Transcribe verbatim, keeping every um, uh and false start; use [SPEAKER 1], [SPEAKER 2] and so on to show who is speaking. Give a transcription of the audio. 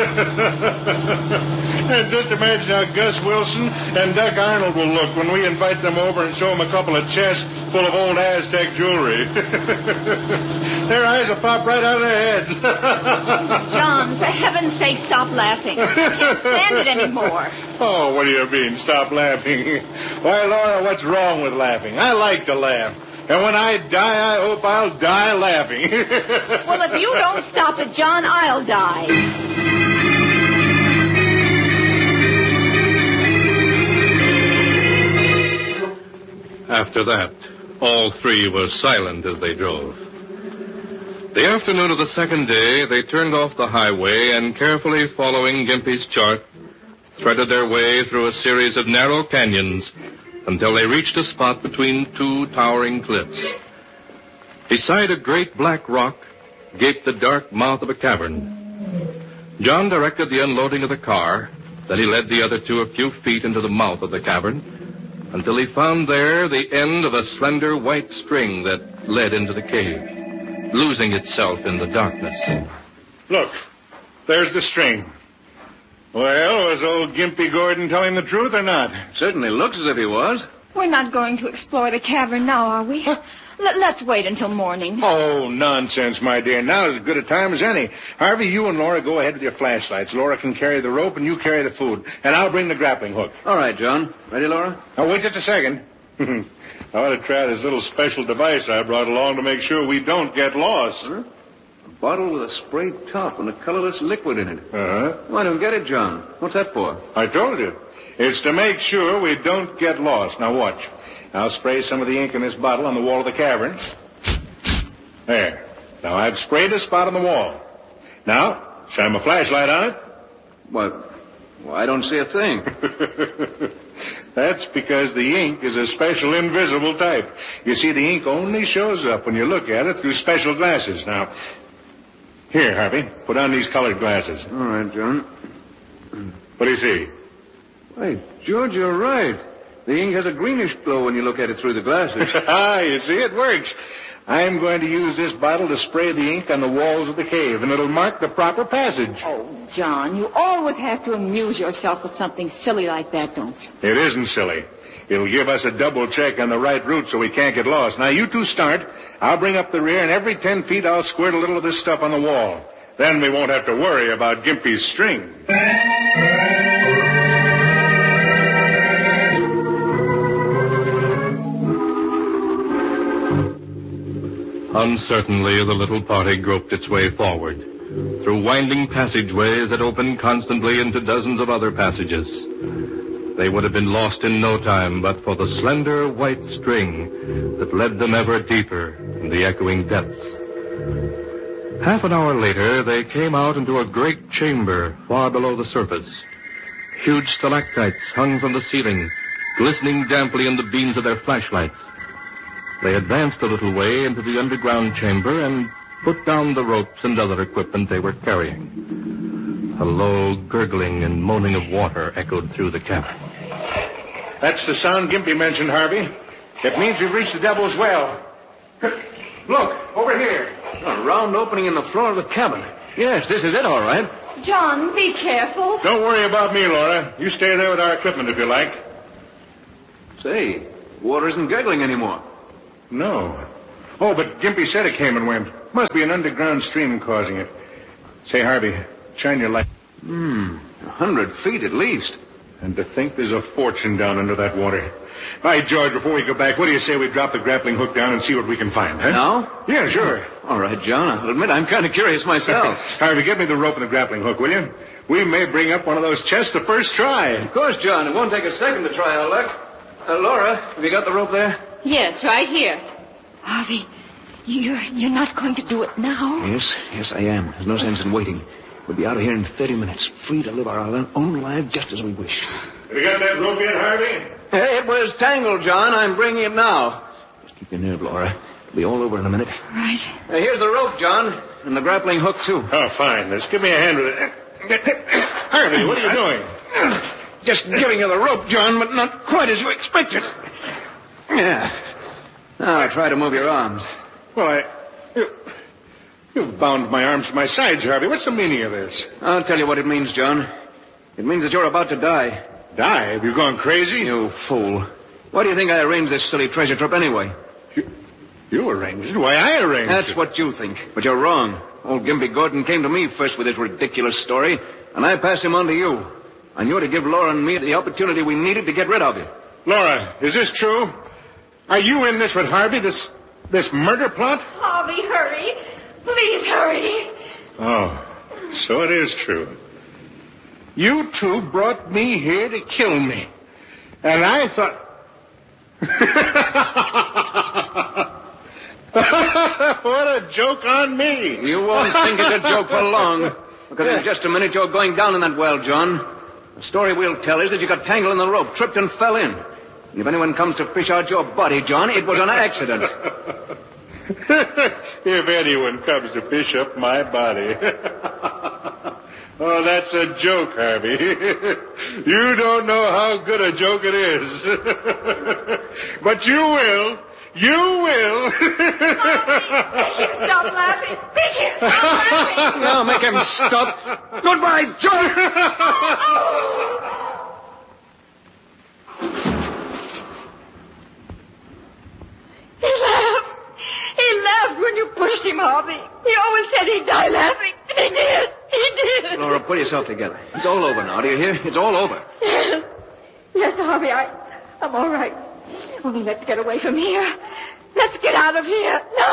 [SPEAKER 1] And just imagine how Gus Wilson and Duck Arnold will look when we invite them over and show them a couple of chests full of old Aztec jewelry. Their eyes will pop right out of their heads.
[SPEAKER 2] John, for heaven's sake, stop laughing. I can't stand it anymore.
[SPEAKER 1] Oh, what do you mean, stop laughing? Why, Laura, what's wrong with laughing? I like to laugh. And when I die, I hope I'll die laughing.
[SPEAKER 2] Well, if you don't stop it, John, I'll die.
[SPEAKER 3] After that, all three were silent as they drove. The afternoon of the second day, they turned off the highway and, carefully following Gimpy's chart, threaded their way through a series of narrow canyons until they reached a spot between two towering cliffs. Beside a great black rock gaped the dark mouth of a cavern. John directed the unloading of the car. Then he led the other two a few feet into the mouth of the cavern until he found there the end of a slender white string that led into the cave, losing itself in the darkness.
[SPEAKER 1] Look, there's the string. Well, was old Gimpy Gordon telling the truth or not?
[SPEAKER 4] Certainly looks as if he was.
[SPEAKER 2] We're not going to explore the cavern now, are we? Huh? L- let's wait until morning.
[SPEAKER 1] Oh, nonsense, my dear. Now is as good a time as any. Harvey, you and Laura go ahead with your flashlights. Laura can carry the rope and you carry the food. And I'll bring the grappling hook.
[SPEAKER 4] All right, John. Ready, Laura?
[SPEAKER 1] Now, wait just a second. I want to try this little special device I brought along to make sure we don't get lost.
[SPEAKER 4] Huh? A bottle with a sprayed top and a colorless liquid in it.
[SPEAKER 1] Uh-huh.
[SPEAKER 4] Oh, I don't get it, John. What's that for?
[SPEAKER 1] I told you. It's to make sure we don't get lost. Now, watch. I'll spray some of the ink in this bottle on the wall of the cavern. There. Now, I've sprayed a spot on the wall. Now, shine my flashlight on it.
[SPEAKER 4] What? Well, I don't see a thing.
[SPEAKER 1] That's because the ink is a special invisible type. You see, the ink only shows up when you look at it through special glasses. Now, here, Harvey, put on these colored glasses.
[SPEAKER 4] All right, John.
[SPEAKER 1] What do you see?
[SPEAKER 4] Hey, George, you're right. The ink has a greenish glow when you look at it through the glasses.
[SPEAKER 1] Ah, you see, it works. I'm going to use this bottle to spray the ink on the walls of the cave, and it'll mark the proper passage.
[SPEAKER 2] Oh, John, you always have to amuse yourself with something silly like that, don't you?
[SPEAKER 1] It isn't silly. It'll give us a double check on the right route so we can't get lost. Now, you two start. I'll bring up the rear, and every ten feet I'll squirt a little of this stuff on the wall. Then we won't have to worry about Gimpy's string.
[SPEAKER 3] Uncertainly, the little party groped its way forward, through winding passageways that opened constantly into dozens of other passages. They would have been lost in no time but for the slender white string that led them ever deeper in the echoing depths. Half an hour later, they came out into a great chamber far below the surface. Huge stalactites hung from the ceiling, glistening damply in the beams of their flashlights. They advanced a little way into the underground chamber and put down the ropes and other equipment they were carrying. A low gurgling and moaning of water echoed through the cavern.
[SPEAKER 1] That's the sound Gimpy mentioned, Harvey. It means we've reached the Devil's Well. Look, over here.
[SPEAKER 4] A round opening in the floor of the cabin. Yes, this is it, all right.
[SPEAKER 2] John, be careful.
[SPEAKER 1] Don't worry about me, Laura. You stay there with our equipment if you like.
[SPEAKER 4] Say, water isn't gurgling anymore.
[SPEAKER 1] No. Oh, but Gimpy said it came and went. Must be an underground stream causing it. Say, Harvey, shine your light.
[SPEAKER 4] Hmm, a hundred feet at least.
[SPEAKER 1] And to think there's a fortune down under that water. All right, George, before we go back, what do you say we drop the grappling hook down and see what we can find, huh?
[SPEAKER 4] Now?
[SPEAKER 1] Yeah, sure.
[SPEAKER 4] All right, John, I'll admit I'm kind of curious myself.
[SPEAKER 1] Harvey, get me the rope and the grappling hook, will you? We may bring up one of those chests the first try.
[SPEAKER 4] Of course, John. It won't take a second to try our luck. Uh, Laura, have you got the rope there?
[SPEAKER 2] Yes, right here. Harvey, you're, you're not going to do it now?
[SPEAKER 4] Yes, yes, I am. There's no sense in waiting. We'll be out of here in thirty minutes, free to live our own lives just as we wish.
[SPEAKER 1] Have you got that rope yet, Harvey?
[SPEAKER 4] Hey, it was tangled, John. I'm bringing it now. Just keep your nerve, Laura. It'll be all over in a minute.
[SPEAKER 2] Right.
[SPEAKER 4] Uh, here's the rope, John, and the grappling hook, too.
[SPEAKER 1] Oh, fine. Let's give me a hand with it. Harvey, what are you doing?
[SPEAKER 4] Just giving you the rope, John, but not quite as you expected. Yeah. Now try to move your arms.
[SPEAKER 1] Well, I... You, You've bound my arms to my sides, Harvey. What's the meaning of this?
[SPEAKER 4] I'll tell you what it means, John. It means that you're about to die.
[SPEAKER 1] Die? Have you gone crazy?
[SPEAKER 4] You fool. Why do you think I arranged this silly treasure trip anyway?
[SPEAKER 1] You, you arranged it? Why, I arranged
[SPEAKER 4] That's
[SPEAKER 1] it.
[SPEAKER 4] That's what you think. But you're wrong. Old Gimpy Gordon came to me first with his ridiculous story, and I passed him on to you. I knew to give Laura and me the opportunity we needed to get rid of you.
[SPEAKER 1] Laura, is this true? Are you in this with Harvey, this this murder plot?
[SPEAKER 2] Harvey, hurry. Please hurry.
[SPEAKER 1] Oh, so it is true. You two brought me here to kill me. And I thought... What a joke on me.
[SPEAKER 4] You won't think it's a joke for long. Because in just a minute you're going down in that well, John. The story we'll tell is that you got tangled in the rope, tripped and fell in. And if anyone comes to fish out your body, John, it was an accident.
[SPEAKER 1] If anyone comes to fish up my body. Oh, that's a joke, Harvey. You don't know how good a joke it is. But you will. You will.
[SPEAKER 2] Make him stop laughing. Make him stop laughing.
[SPEAKER 4] Now make him stop. Goodbye, John.
[SPEAKER 2] He laughed. He laughed when you pushed him, Harvey. He always said he'd die laughing. And he did. He did.
[SPEAKER 4] Laura, pull yourself together. It's all over now, do you hear? It's all over.
[SPEAKER 2] Yes, yes, Harvey, I, I'm all right. Only let's get away from here. Let's get out of here. No.